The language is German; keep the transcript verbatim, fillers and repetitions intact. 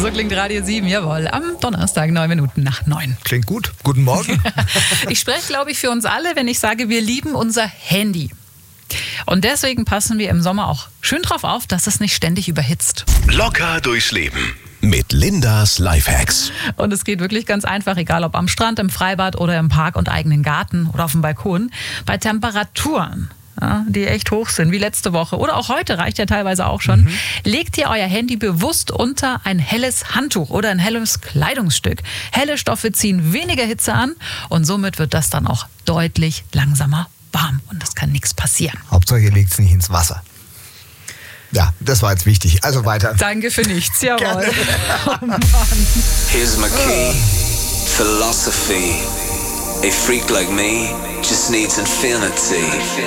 klingt Radio sieben, jawohl. Am Donnerstag, neun Minuten nach neun. Klingt gut. Guten Morgen. Ich spreche, glaube ich, für uns alle, wenn ich sage, wir lieben unser Handy. Und deswegen passen wir im Sommer auch schön drauf auf, dass es nicht ständig überhitzt. Locker durchs Leben mit Lindas Lifehacks. Und es geht wirklich ganz einfach, egal ob am Strand, im Freibad oder im Park und eigenen Garten oder auf dem Balkon. Bei Temperaturen, ja, die echt hoch sind, wie letzte Woche oder auch heute, reicht ja teilweise auch schon, mhm. legt ihr euer Handy bewusst unter ein helles Handtuch oder ein helles Kleidungsstück. Helle Stoffe ziehen weniger Hitze an und somit wird das dann auch deutlich langsamer warm und es kann nichts passieren. Hauptsache, ihr legt es nicht ins Wasser. Ja, das war jetzt wichtig. Also weiter. Danke für nichts, jawohl. Oh Mann. Here's my key. Philosophy. A freak like me just needs infinity.